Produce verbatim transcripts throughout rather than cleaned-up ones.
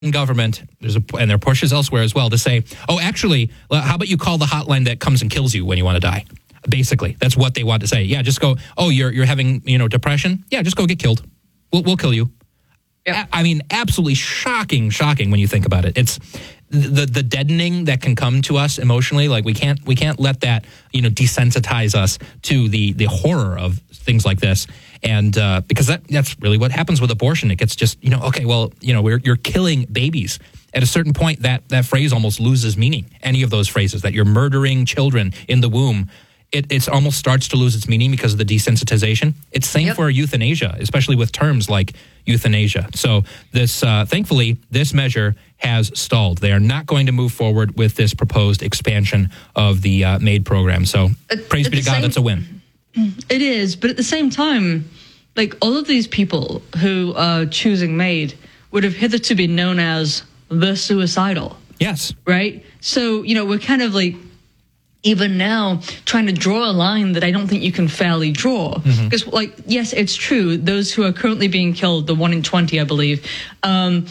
government, there's a, and there are pushes elsewhere as well to say, oh, actually, how about you call the hotline that comes and kills you when you want to die? Basically, that's what they want to say. Yeah, just go, oh, you're you're having, you know, depression? Yeah, just go get killed. We'll, we'll kill you. Yep. I mean, absolutely shocking, shocking when you think about it. It's the the deadening that can come to us emotionally. Like we can't we can't let that, you know, desensitize us to the the horror of things like this. And uh, because that that's really what happens with abortion. It gets just, you know, okay, well, you know, we're, you're killing babies. At a certain point, that that phrase almost loses meaning. Any of those phrases that you're murdering children in the womb, it it's almost starts to lose its meaning because of the desensitization. It's same yep. for euthanasia, especially with terms like euthanasia. So this, uh, thankfully, this measure has stalled. They are not going to move forward with this proposed expansion of the uh, MAID program. So at, praise at be to God, same, that's a win. It is, but at the same time, like all of these people who are choosing MAID would have hitherto been known as the suicidal. Yes. Right? So, you know, we're kind of like, even now, trying to draw a line that I don't think you can fairly draw. Mm-hmm. Because, like, yes, it's true. Those who are currently being killed, the one in twenty, I believe, um,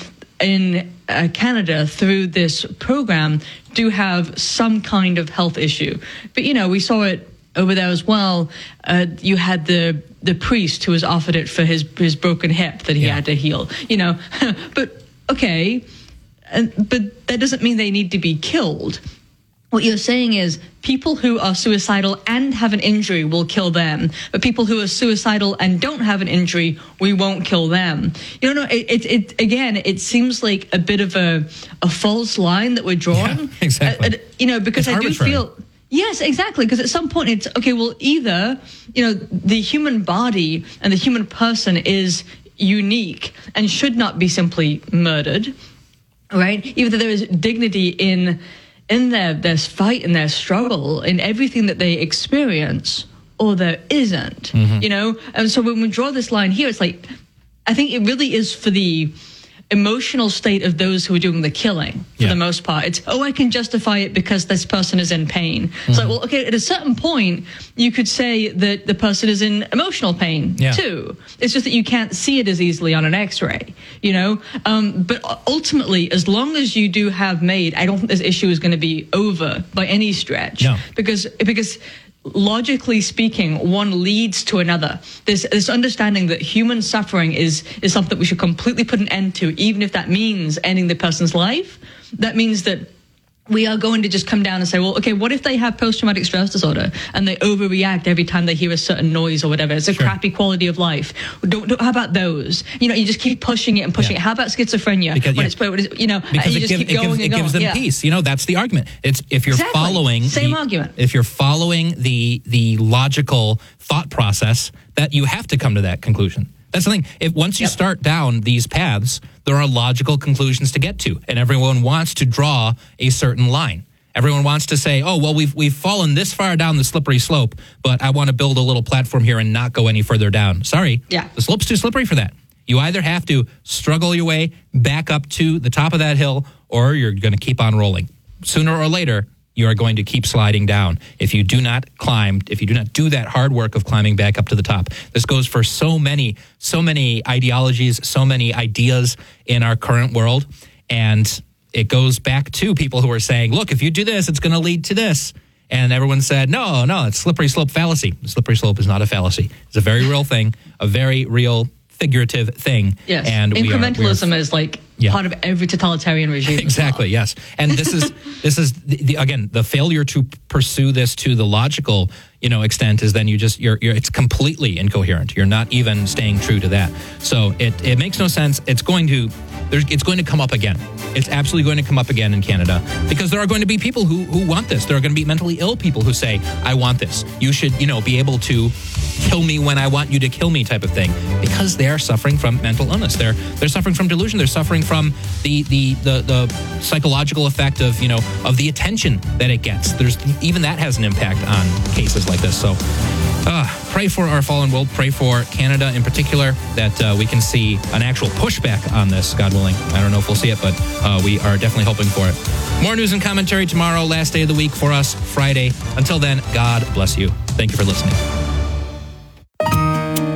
in uh, Canada through this program do have some kind of health issue. But, you know, we saw it over there as well. Uh, you had the the priest who was offered it for his, his broken hip that he yeah. had to heal. You know, but, okay, uh, but that doesn't mean they need to be killed. What you're saying is people who are suicidal and have an injury will kill them, but people who are suicidal and don't have an injury, we won't kill them. You know, it, it, it again, it seems like a bit of a, a false line that we're drawing. Yeah, exactly. Uh, uh, you know, because it's I arbitrary. do feel... Yes, exactly, because at some point it's, okay, well, either, you know, the human body and the human person is unique and should not be simply murdered, right? Either there is dignity in... in their, their fight and their struggle, in everything that they experience, or there isn't, mm-hmm. you know? And so when we draw this line here, it's like, I think it really is for the emotional state of those who are doing the killing, for yeah. the most part. It's, oh, I can justify it because this person is in pain. Mm-hmm. It's like, well, okay, at a certain point, you could say that the person is in emotional pain, yeah. too. It's just that you can't see it as easily on an X-ray, you know? Um, but ultimately, as long as you do have MAID, I don't think this issue is going to be over by any stretch. No. Because, because logically speaking, one leads to another. This this understanding that human suffering is is something we should completely put an end to, even if that means ending the person's life. That means that we are going to just come down and say, well, okay, what if they have post-traumatic stress disorder and they overreact every time they hear a certain noise or whatever? It's a sure. crappy quality of life. Don't, don't, how about those? You know, you just keep pushing it and pushing yeah. it. How about schizophrenia? Because, when yeah. it's, you know, because you it, just give, keep it, going gives, and it going. gives them yeah. peace. You know, that's the argument. It's if you're exactly. following Same the, argument. If you're following the the logical thought process, that you have to come to that conclusion. That's the thing. If once you yep. start down these paths, there are logical conclusions to get to, and everyone wants to draw a certain line. Everyone wants to say, oh, well, we've we've fallen this far down the slippery slope, but I want to build a little platform here and not go any further down. Sorry. Yeah. The slope's too slippery for that. You either have to struggle your way back up to the top of that hill, or you're going to keep on rolling. Sooner or later, you are going to keep sliding down if you do not climb, if you do not do that hard work of climbing back up to the top. This goes for so many, so many ideologies, so many ideas in our current world. And it goes back to people who are saying, look, if you do this, it's going to lead to this. And everyone said, no, no, it's slippery slope fallacy. The slippery slope is not a fallacy. It's a very real thing, a very real figurative thing. Yes, and incrementalism we are, we are, is like yeah. part of every totalitarian regime. Exactly, well. yes. And this is, this is the, the, again, the failure to pursue this to the logical, you know, extent is then you just, you're, you're, it's completely incoherent. You're not even staying true to that. So it, it makes no sense. It's going to, there's, it's going to come up again. It's absolutely going to come up again in Canada because there are going to be people who, who want this. There are going to be mentally ill people who say, I want this. You should, you know, be able to kill me when I want you to kill me type of thing because they are suffering from mental illness. They're, they're suffering from delusion. They're suffering from the, the, the, the psychological effect of, you know, of the attention that it gets. There's even that has an impact on cases like this. So uh, pray for our fallen world. Pray for Canada in particular that uh, we can see an actual pushback on this, God willing. I don't know if we'll see it, but uh, we are definitely hoping for it. More news and commentary tomorrow, last day of the week for us, Friday. Until then, God bless you. Thank you for listening.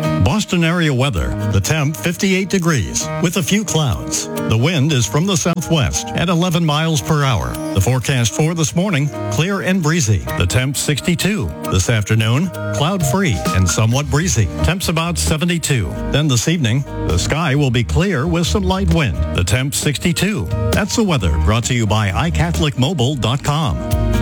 Boston area weather. The temp fifty-eight degrees with a few clouds. The wind is from the southwest at eleven miles per hour. The forecast for this morning, clear and breezy. The temp sixty-two. This afternoon, cloud-free and somewhat breezy. Temps about seventy-two. Then this evening, the sky will be clear with some light wind. The temp sixty-two. That's the weather brought to you by i catholic mobile dot com.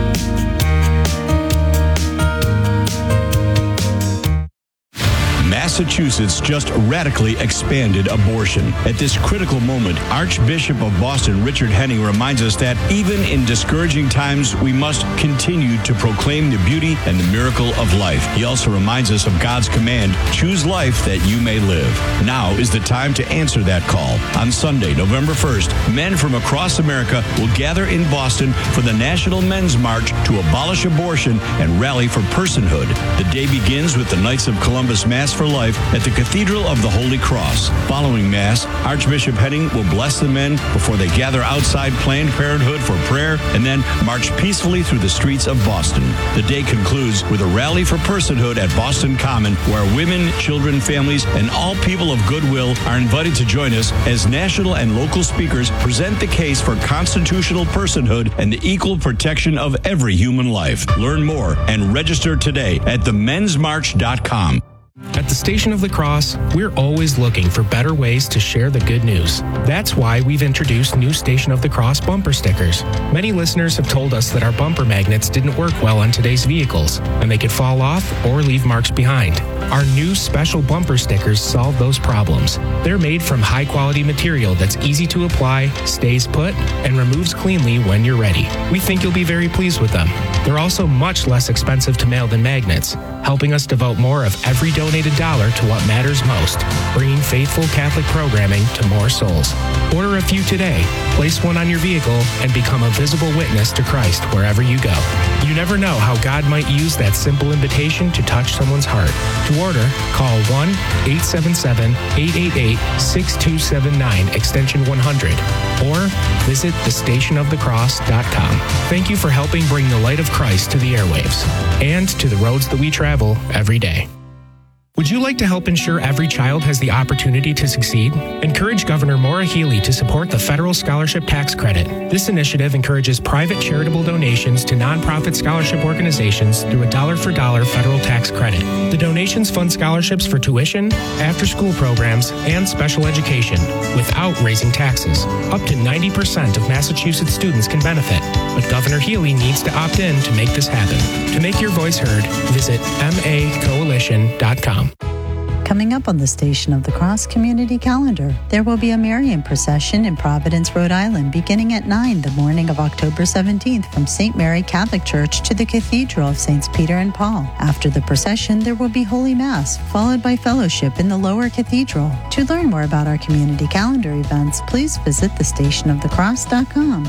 Massachusetts just radically expanded abortion. At this critical moment, Archbishop of Boston Richard Henning reminds us that even in discouraging times, we must continue to proclaim the beauty and the miracle of life. He also reminds us of God's command, choose life that you may live. Now is the time to answer that call. On Sunday, November first, men from across America will gather in Boston for the National Men's March to abolish abortion and rally for personhood. The day begins with the Knights of Columbus Mass for Life at the Cathedral of the Holy Cross. Following Mass, Archbishop Henning will bless the men before they gather outside Planned Parenthood for prayer and then march peacefully through the streets of Boston. The day concludes with a rally for personhood at Boston Common, where women, children, families, and all people of goodwill are invited to join us as national and local speakers present the case for constitutional personhood and the equal protection of every human life. Learn more and register today at the mens march dot com. At the Station of the Cross, we're always looking for better ways to share the good news. That's why we've introduced new Station of the Cross bumper stickers. Many listeners have told us that our bumper magnets didn't work well on today's vehicles, and they could fall off or leave marks behind. Our new special bumper stickers solve those problems. They're made from high-quality material that's easy to apply, stays put, and removes cleanly when you're ready. We think you'll be very pleased with them. They're also much less expensive to mail than magnets, helping us devote more of every donated dollar to what matters most, bringing faithful Catholic programming to more souls. Order a few today, place one on your vehicle, and become a visible witness to Christ wherever you go. You never know how God might use that simple invitation to touch someone's heart. To order, call one eight seven seven, eight eight eight, six two seven nine, extension one hundred, or visit the station of the cross dot com. Thank you for helping bring the light of Christ to the airwaves and to the roads that we travel every day. Would you like to help ensure every child has the opportunity to succeed? Encourage Governor Maura Healey to support the Federal Scholarship Tax Credit. This initiative encourages private charitable donations to nonprofit scholarship organizations through a dollar-for-dollar federal tax credit. The donations fund scholarships for tuition, after-school programs, and special education without raising taxes. Up to ninety percent of Massachusetts students can benefit, but Governor Healey needs to opt in to make this happen. To make your voice heard, visit m a coalition dot com. Coming up on the Station of the Cross community calendar, there will be a Marian procession in Providence, Rhode Island, beginning at nine the morning of October seventeenth from Saint Mary Catholic Church to the Cathedral of Saints Peter and Paul. After the procession, there will be Holy Mass, followed by fellowship in the Lower Cathedral. To learn more about our community calendar events, please visit the station of the cross dot com.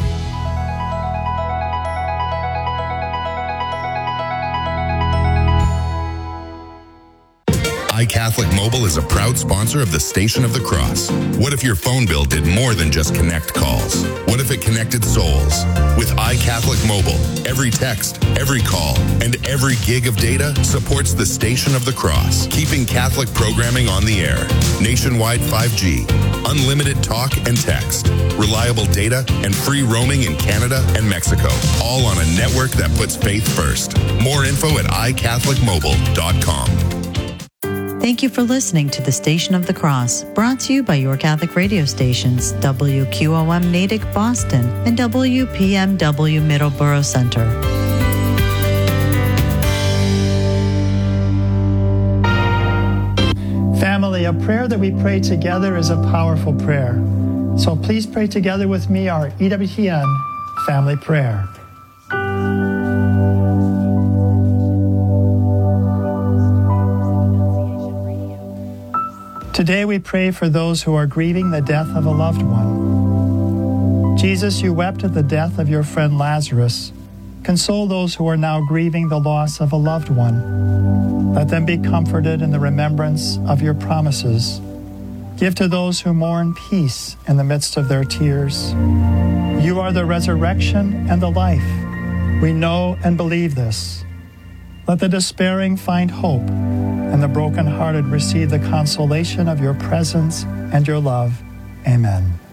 iCatholic Mobile is a proud sponsor of the Station of the Cross. What if your phone bill did more than just connect calls? What if it connected souls? With iCatholic Mobile, every text, every call, and every gig of data supports the Station of the Cross, keeping Catholic programming on the air. Nationwide five G, unlimited talk and text, reliable data, and free roaming in Canada and Mexico, all on a network that puts faith first. More info at i catholic mobile dot com. Thank you for listening to the Station of the Cross, brought to you by your Catholic radio stations, W Q O M Natick, Boston, and W P M W Middleborough Center. Family, a prayer that we pray together is a powerful prayer. So please pray together with me our E W T N family prayer. Today we pray for those who are grieving the death of a loved one. Jesus, you wept at the death of your friend Lazarus. Console those who are now grieving the loss of a loved one. Let them be comforted in the remembrance of your promises. Give to those who mourn peace in the midst of their tears. You are the resurrection and the life. We know and believe this. Let the despairing find hope. and the brokenhearted receive the consolation of your presence and your love. Amen.